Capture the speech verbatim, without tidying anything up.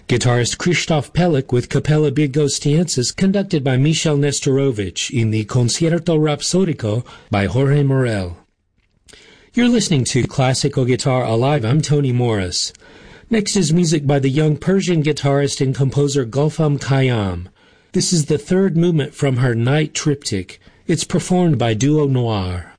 Guitarist Krzysztof Pelik with Capella Bydgosztiensis, conducted by Michel Nestorovich in the Concierto Rhapsodico by Jorge Morel. You're listening to Classical Guitar Alive. I'm Tony Morris. Next is music by the young Persian guitarist and composer Gulfam Khayyam. This is the third movement from her Night Triptych. It's performed by Duo Noir.